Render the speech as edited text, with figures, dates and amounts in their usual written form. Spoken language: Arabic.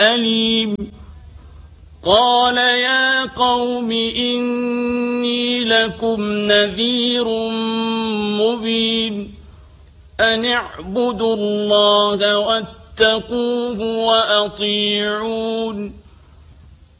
أليم قال يا قوم إني لكم نذير مبين أن اعبدوا الله واتقوه وأطيعون